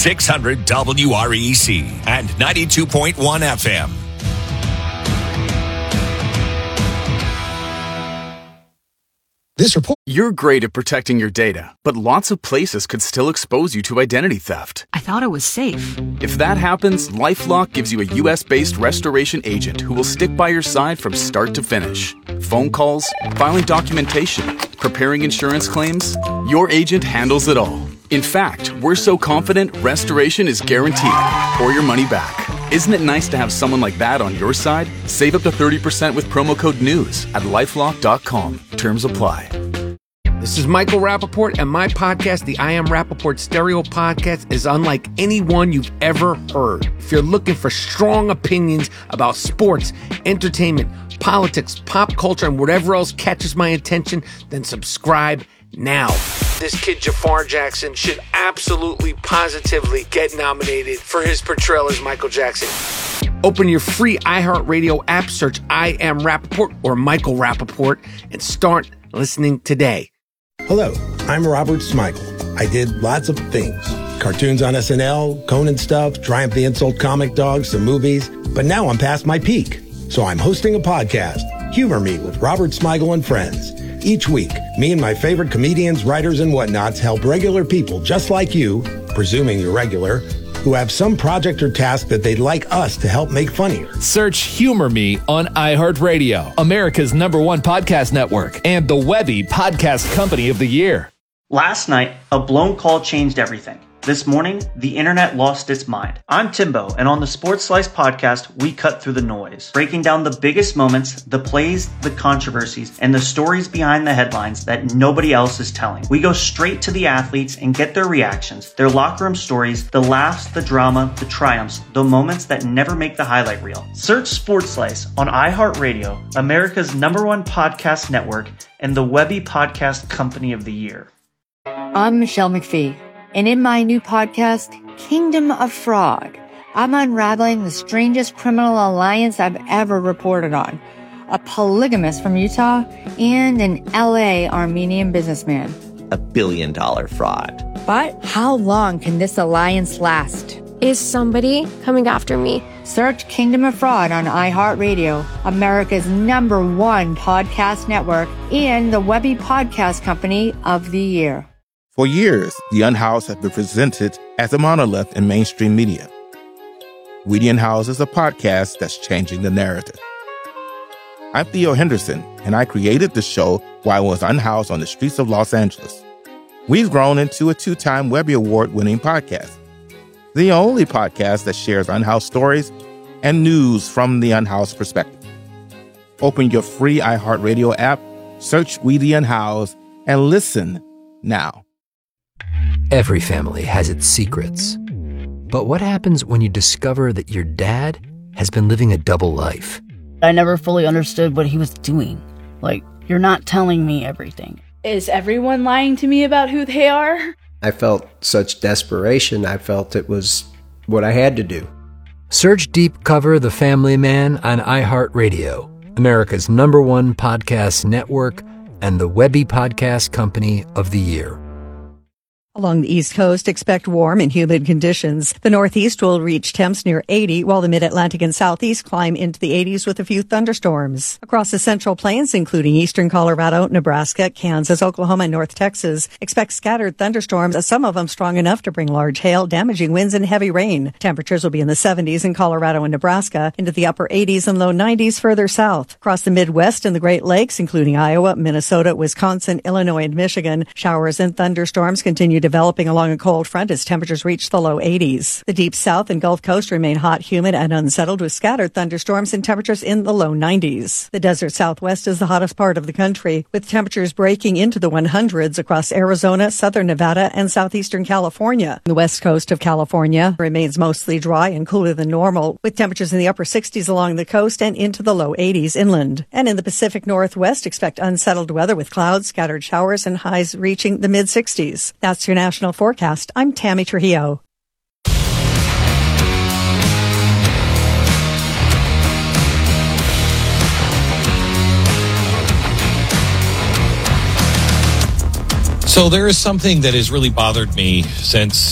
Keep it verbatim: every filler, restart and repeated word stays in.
six hundred W R E C and ninety-two point one F M. This report. You're great at protecting your data, but lots of places could still expose you to identity theft. I thought it was safe. If that happens, LifeLock gives you a U S-based restoration agent who will stick by your side from start to finish. Phone calls, filing documentation, preparing insurance claims, your agent handles it all. In fact, we're so confident restoration is guaranteed or your money back. Isn't it nice to have someone like that on your side? Save up to thirty percent with promo code NEWS at lifelock dot com. Terms apply. This is Michael Rappaport, and my podcast, the I Am Rappaport Stereo Podcast, is unlike any one you've ever heard. If you're looking for strong opinions about sports, entertainment, politics, pop culture, and whatever else catches my attention, then subscribe now. This kid Jafar Jackson should absolutely, positively get nominated for his portrayal as Michael Jackson. Open your free iHeartRadio app, search I Am Rappaport or Michael Rappaport, and start listening today. Hello, I'm Robert Smigel. I did lots of things. Cartoons on S N L, Conan stuff, Triumph the Insult comic dogs, some movies. But now I'm past my peak. So I'm hosting a podcast, Humor Me with Robert Smigel and Friends. Each week, me and my favorite comedians, writers, and whatnots help regular people just like you, presuming you're regular, who have some project or task that they'd like us to help make funnier. Search Humor Me on iHeartRadio, America's number one podcast network, and the Webby Podcast Company of the Year. Last night, a blown call changed everything. This morning, the internet lost its mind. I'm Timbo, and on the Sports Slice podcast, we cut through the noise, breaking down the biggest moments, the plays, the controversies, and the stories behind the headlines that nobody else is telling. We go straight to the athletes and get their reactions, their locker room stories, the laughs, the drama, the triumphs, the moments that never make the highlight reel. Search Sports Slice on iHeartRadio, America's number one podcast network, and the Webby Podcast Company of the Year. I'm Michelle McPhee. And in my new podcast, Kingdom of Fraud, I'm unraveling the strangest criminal alliance I've ever reported on. A polygamist from Utah and an L A Armenian businessman. A billion dollar fraud. But how long can this alliance last? Is somebody coming after me? Search Kingdom of Fraud on iHeartRadio, America's number one podcast network, and the Webby Podcast Company of the Year. For years, The Unhoused has been presented as a monolith in mainstream media. We the Unhoused is a podcast that's changing the narrative. I'm Theo Henderson, and I created the show while I was unhoused on the streets of Los Angeles. We've grown into a two-time Webby Award-winning podcast, the only podcast that shares unhoused stories and news from the unhoused perspective. Open your free iHeartRadio app, search We the Unhoused, and listen now. Every family has its secrets. But what happens when you discover that your dad has been living a double life? I never fully understood what he was doing. Like, you're not telling me everything. Is everyone lying to me about who they are? I felt such desperation. I felt it was what I had to do. Search Deep Cover The Family Man on iHeartRadio, America's number one podcast network, and the Webby Podcast Company of the Year. Along the East Coast, expect warm and humid conditions. The Northeast will reach temps near eighty, while the Mid-Atlantic and Southeast climb into the eighties with a few thunderstorms. Across the Central Plains, including eastern Colorado, Nebraska, Kansas, Oklahoma, and North Texas, expect scattered thunderstorms, some of them strong enough to bring large hail, damaging winds, and heavy rain. Temperatures will be in the seventies in Colorado and Nebraska, into the upper eighties and low nineties further south. Across the Midwest and the Great Lakes, including Iowa, Minnesota, Wisconsin, Illinois, and Michigan, showers and thunderstorms continue developing along a cold front as temperatures reach the low eighties. The deep south and Gulf Coast remain hot, humid, and unsettled with scattered thunderstorms and temperatures in the low nineties. The desert southwest is the hottest part of the country, with temperatures breaking into the hundreds across Arizona, southern Nevada, and southeastern California. The west coast of California remains mostly dry and cooler than normal, with temperatures in the upper sixties along the coast and into the low eighties inland. And in the Pacific Northwest, expect unsettled weather with clouds, scattered showers, and highs reaching the mid-sixties. That's your national forecast. I'm Tammy Trujillo. So there is something that has really bothered me since